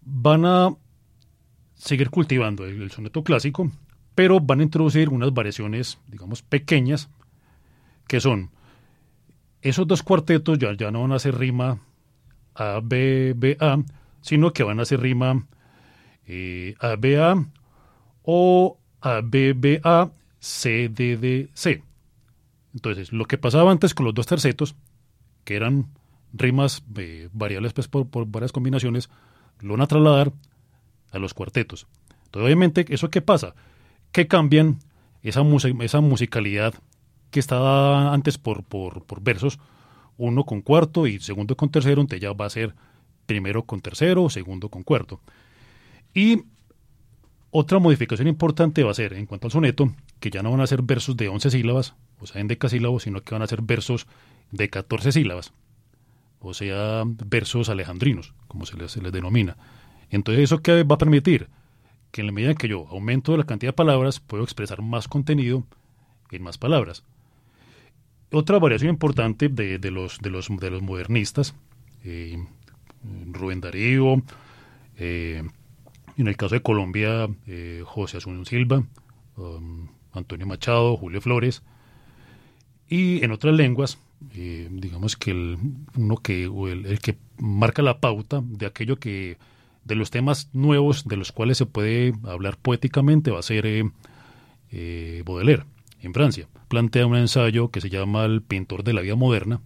van a seguir cultivando el soneto clásico, pero van a introducir unas variaciones, digamos, pequeñas, que son esos dos cuartetos ya no van a hacer rima A, B, B, A, sino que van a hacer rima A, B, A o A, B, B, A, C, D, D, C. Entonces, lo que pasaba antes con los dos tercetos, que eran rimas variables pues, por varias combinaciones, lo van a trasladar a los cuartetos. Entonces, obviamente, ¿eso qué pasa? Que cambian esa musicalidad que estaba antes por versos, uno con cuarto y segundo con tercero, entonces ya va a ser primero con tercero, segundo con cuarto. Y otra modificación importante va a ser, en cuanto al soneto, que ya no van a ser versos de 11 sílabas, o sea, en decasílabos, sino que van a ser versos de 14 sílabas, o sea, versos alejandrinos, como se les denomina. Entonces, ¿eso qué va a permitir? Que en la medida que yo aumento la cantidad de palabras, puedo expresar más contenido en más palabras. Otra variación importante de los modernistas, Rubén Darío, en el caso de Colombia, José Asunción Silva, Antonio Machado, Julio Flores, y en otras lenguas, digamos que el que marca la pauta de aquello que, de los temas nuevos de los cuales se puede hablar poéticamente, va a ser Baudelaire, en Francia. Plantea un ensayo que se llama El pintor de la vida moderna.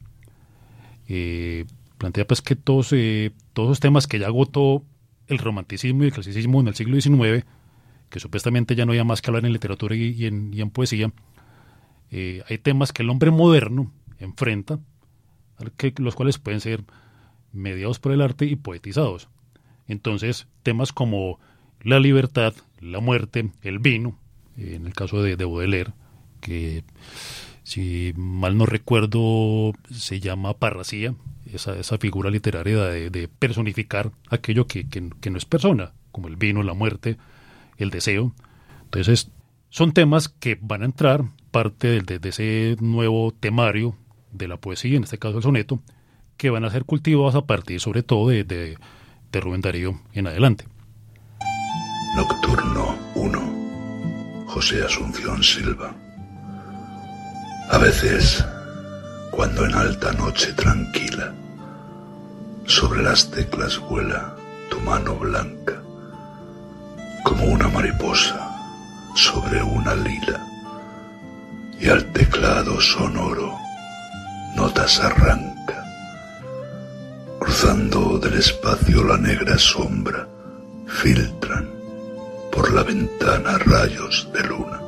Plantea pues que todos los temas que ya agotó el romanticismo y el clasicismo en el siglo XIX, que supuestamente ya no había más que hablar en literatura y en poesía, hay temas que el hombre moderno enfrenta, los cuales pueden ser mediados por el arte y poetizados. Entonces, temas como la libertad, la muerte, el vino, en el caso de Baudelaire, que si mal no recuerdo se llama parrasía, esa figura literaria de personificar aquello que no es persona, como el vino, la muerte, el deseo. Entonces, son temas que van a entrar parte de ese nuevo temario de la poesía, en este caso el soneto, que van a ser cultivados a partir sobre todo de Rubén Darío en adelante. Nocturno 1. José Asunción Silva. A veces, cuando en alta noche tranquila, sobre las teclas vuela tu mano blanca, como una mariposa sobre una lila, y al teclado sonoro notas arranca, cruzando del espacio la negra sombra, filtran por la ventana rayos de luna,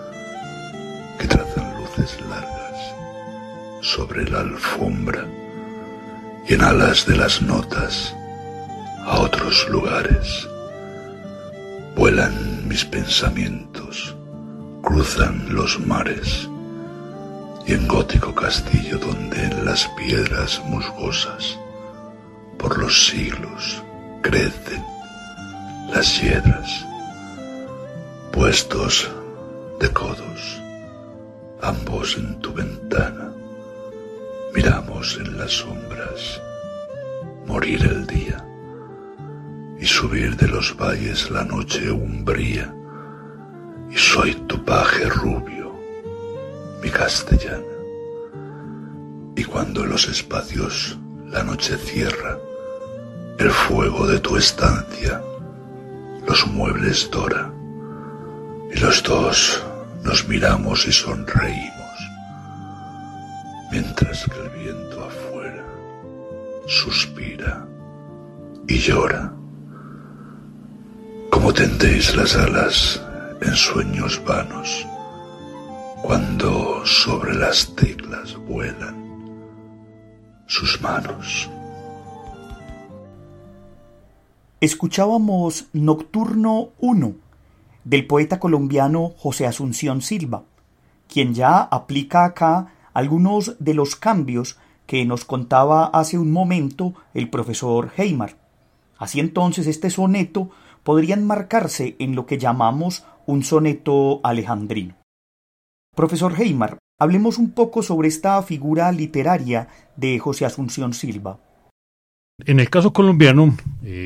que trazan luces largas sobre la alfombra, y en alas de las notas a otros lugares vuelan mis pensamientos, cruzan los mares, y en gótico castillo donde en las piedras musgosas por los siglos crecen las hiedras, puestos de codos, ambos en tu ventana, miramos en las sombras morir el día y subir de los valles la noche umbría, y soy tu paje rubio, mi castellana. Y cuando en los espacios la noche cierra el fuego de tu estancia, los muebles dora, y los dos nos miramos y sonreímos, mientras que el viento afuera suspira y llora. Como tendéis las alas en sueños vanos, cuando sobre las teclas vuelan sus manos. Escuchábamos Nocturno 1 del poeta colombiano José Asunción Silva, quien ya aplica acá algunos de los cambios que nos contaba hace un momento el profesor Heymar. Así entonces este soneto podría enmarcarse en lo que llamamos un soneto alejandrino. Profesor Heymar, hablemos un poco sobre esta figura literaria de José Asunción Silva. En el caso colombiano,